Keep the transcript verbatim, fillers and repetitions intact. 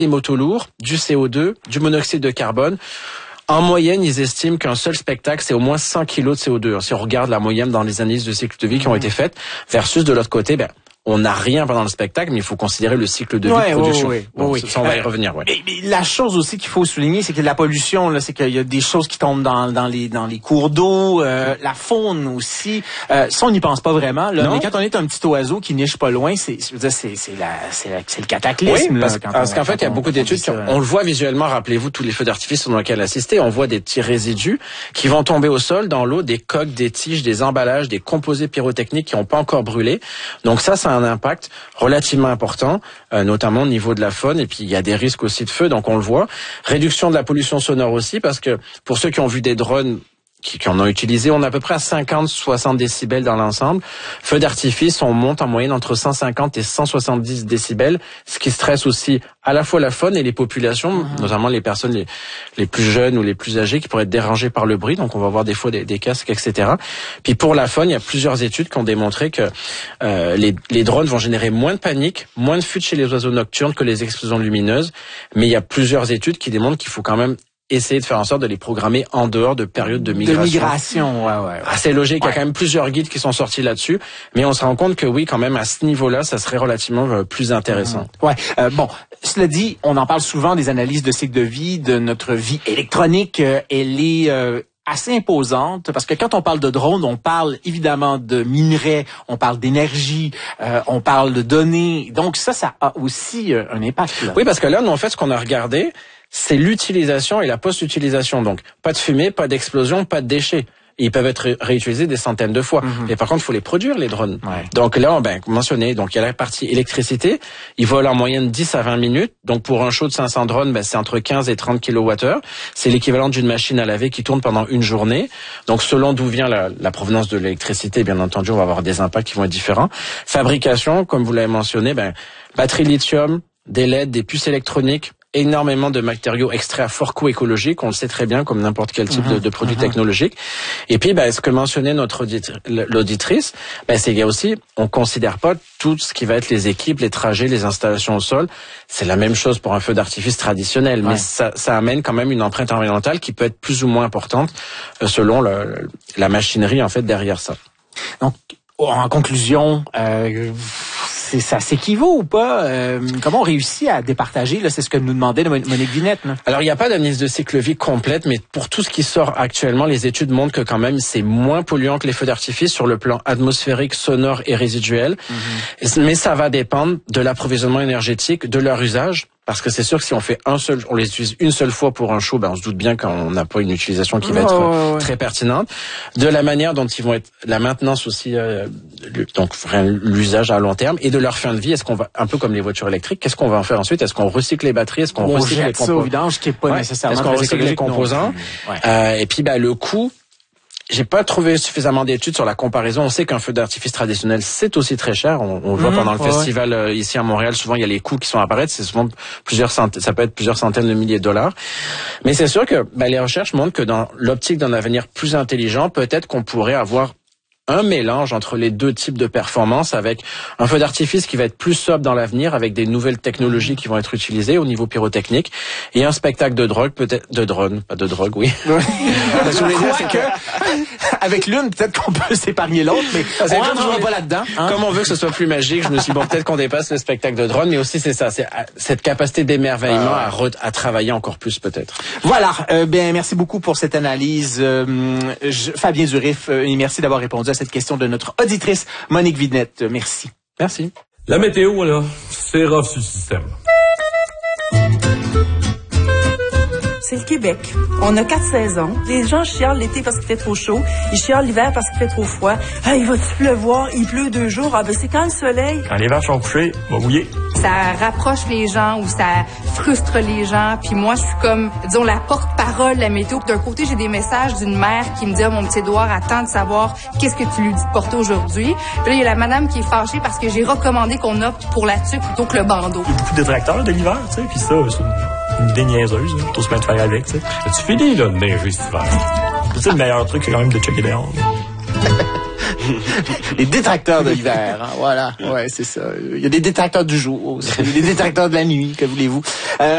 des motos lourds, du C O deux, du monoxyde de carbone. En moyenne, ils estiment qu'un seul spectacle, c'est au moins cent kilos de C O deux. Si on regarde la moyenne dans les analyses de cycle de vie qui ont été faites, versus de l'autre côté, ben, on n'a rien pendant le spectacle, mais il faut considérer le cycle de vie ouais, de production. Oui, oui, bon, oui. Ça, on va y revenir. Ouais. Mais, mais la chose aussi qu'il faut souligner, c'est que la pollution, là, c'est qu'il y a des choses qui tombent dans, dans les dans les cours d'eau, euh, la faune aussi. Euh, ça, on n'y pense pas vraiment. Là. Mais quand on est un petit oiseau qui niche pas loin, c'est je veux dire, c'est c'est la c'est la, c'est le cataclysme. Oui, parce, là, quand parce on, qu'en fait, il y a beaucoup d'études qui on, on le voit visuellement. Rappelez-vous tous les feux d'artifice dans lesquels assister. On voit des petits résidus qui vont tomber au sol, dans l'eau, des coques, des tiges, des emballages, des composés pyrotechniques qui n'ont pas encore brûlé. Donc ça, ça a un impact relativement important, euh, notamment au niveau de la faune, et puis il y a des risques aussi de feu, donc on le voit. Réduction de la pollution sonore aussi, parce que pour ceux qui ont vu des drones qui, qui en ont utilisé, on est à peu près à cinquante à soixante décibels dans l'ensemble. Feu d'artifice, on monte en moyenne entre cent cinquante et cent soixante-dix décibels, ce qui stresse aussi à la fois la faune et les populations, mmh. notamment les personnes les, les plus jeunes ou les plus âgées qui pourraient être dérangées par le bruit, donc on va voir des fois des, des casques, et cetera. Puis pour la faune, il y a plusieurs études qui ont démontré que euh, les, les drones vont générer moins de panique, moins de fuite chez les oiseaux nocturnes que les explosions lumineuses, mais il y a plusieurs études qui démontrent qu'il faut quand même essayer de faire en sorte de les programmer en dehors de périodes de migration. De migration, ouais, ouais. ouais. Ah, c'est logique, ouais. Il y a quand même plusieurs guides qui sont sortis là-dessus, mais on se rend compte que oui, quand même, à ce niveau-là, ça serait relativement euh, plus intéressant. Mmh. Ouais, euh, bon, cela dit, on en parle souvent des analyses de cycle de vie, de notre vie électronique, euh, elle est... Euh, assez imposante, parce que quand on parle de drone, on parle évidemment de minerais, on parle d'énergie, euh, on parle de données. Donc ça, ça a aussi euh, un impact. Là. Oui, parce que là, nous, en fait, ce qu'on a regardé, c'est l'utilisation et la post-utilisation. Donc, pas de fumée, pas d'explosion, pas de déchets. Ils peuvent être ré- réutilisés des centaines de fois. Mm-hmm. Et par contre, il faut les produire, les drones. Ouais. Donc là, on ben, mentionné, donc il y a la partie électricité. Ils volent en moyenne dix à vingt minutes. Donc pour un show de cinq cents drones, ben, c'est entre quinze et trente kilowattheures. C'est l'équivalent d'une machine à laver qui tourne pendant une journée. Donc selon d'où vient la, la provenance de l'électricité, bien entendu, on va avoir des impacts qui vont être différents. Fabrication, comme vous l'avez mentionné, ben, batterie lithium, des L E D, des puces électroniques, énormément de matériaux extraits à fort coût écologique, on le sait très bien, comme n'importe quel type mmh, de, de produit mmh. technologique. Et puis, ben, ce que mentionnait notre auditri- l'auditrice, ben, c'est qu'il y a aussi, on considère pas tout ce qui va être les équipes, les trajets, les installations au sol. C'est la même chose pour un feu d'artifice traditionnel, ouais. mais ça, ça amène quand même une empreinte environnementale qui peut être plus ou moins importante euh, selon le, la machinerie en fait derrière ça. Donc, en conclusion, euh, c'est, ça s'équivaut ou pas? Euh, comment on réussit à départager? Là, c'est ce que nous demandait Monique Vinette. Là. Alors, il n'y a pas d'analyse de cycle vie complète, mais pour tout ce qui sort actuellement, les études montrent que quand même, c'est moins polluant que les feux d'artifice sur le plan atmosphérique, sonore et résiduel. Mm-hmm. Mais ça va dépendre de l'approvisionnement énergétique, de leur usage. Parce que c'est sûr que si on fait un seul, on les utilise une seule fois pour un show, ben on se doute bien qu'on n'a pas une utilisation qui va être oh, ouais. très pertinente. De la manière dont ils vont être, la maintenance aussi, euh, donc l'usage à long terme, et de leur fin de vie. Est-ce qu'on va, un peu comme les voitures électriques, qu'est-ce qu'on va en faire ensuite? Est-ce qu'on recycle les batteries? Est-ce qu'on on recycle les composants? Au vidange, qui est pas ouais. nécessairement Est-ce qu'on recycle les composants? Ouais. Euh, et puis ben le coût. J'ai pas trouvé suffisamment d'études sur la comparaison. On sait qu'un feu d'artifice traditionnel, c'est aussi très cher. On, on le voit mmh, pendant le ouais. festival euh, ici à Montréal. Souvent, il y a les coûts qui sont apparaître. C'est souvent plusieurs centaines, ça peut être plusieurs centaines de milliers de dollars. Mais c'est sûr que ben, les recherches montrent que dans l'optique d'un avenir plus intelligent, peut-être qu'on pourrait avoir un mélange entre les deux types de performance, avec un feu d'artifice qui va être plus sobre dans l'avenir, avec des nouvelles technologies qui vont être utilisées au niveau pyrotechnique, et un spectacle de drogue, peut-être de drone, pas de drogue, oui. oui. Ce que je voulais dire, c'est que avec l'une, peut-être qu'on peut s'épargner l'autre, mais on ne rentrera pas là-dedans. Hein? Comme on veut que ce soit plus magique, je me suis dit, bon, peut-être qu'on dépasse le spectacle de drone, mais aussi c'est ça, c'est cette capacité d'émerveillement ah. à, re, à travailler encore plus peut-être. Voilà, euh, bien, merci beaucoup pour cette analyse, euh, je, Fabien Durif, euh, et merci d'avoir répondu à cette question de notre auditrice Monique Vinette. Merci. Merci. La météo, là, c'est rough sur le système. C'est le Québec. On a quatre saisons. Les gens chialent l'été parce qu'il fait trop chaud. Ils chialent l'hiver parce qu'il fait trop froid. Ah, il va-tu pleuvoir? Il pleut deux jours. Ah, ben c'est quand le soleil? Quand les vaches sont couchées, on va mouiller. Ça rapproche les gens ou ça frustre les gens. Puis moi, je suis comme, disons, la porte-parole de la météo. D'un côté, j'ai des messages d'une mère qui me dit, oh, mon petit Édouard attend de savoir qu'est-ce que tu lui dis de porter aujourd'hui. Puis là, il y a la madame qui est fâchée parce que j'ai recommandé qu'on opte pour la tuque plutôt que le bandeau. Il y a beaucoup de détracteurs de l'hiver, tu sais, puis ça, c'est une idée niaiseuse, hein, tout se mettre à faire avec, tu sais. As-tu fini, là, de neiger cet hiver? C'est le meilleur truc, c'est quand même de checker dehors. Les détracteurs de l'hiver, hein, voilà. Ouais, c'est ça. Il y a des détracteurs du jour aussi. Des détracteurs de la nuit, que voulez-vous. Euh,